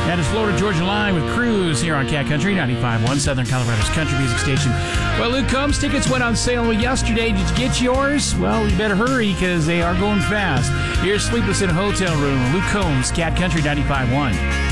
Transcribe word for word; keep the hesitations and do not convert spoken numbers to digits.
And it's Florida Georgia Line with Cruise here on Cat Country ninety-five point one, Southern Colorado's country music station. Well, Luke Combs, tickets went on sale yesterday. Did you get yours? Well, you better hurry because they are going fast. Here's Sleepless in a Hotel Room. Luke Combs, Cat Country ninety-five point one.